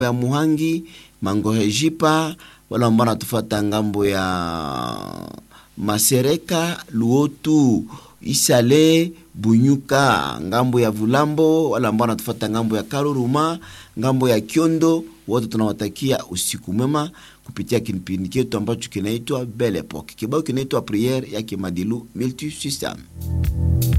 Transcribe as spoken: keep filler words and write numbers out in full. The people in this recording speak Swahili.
ya Muhangi, Mangorejipa, wala ambao wanatufuata ngambo ya Masereka, Luotu, Isale, Bunyuka, ngambo ya Vulambo, wala ambao wanatufuata ngambo ya Karuruma, ngambo ya Kiondo, wote tunawatakia usiku mwema kupitia kipindi chetu ambacho kinaitwa Belle Epoque. Kibao kinaitwa Prière ya Kimadilu Multisystem.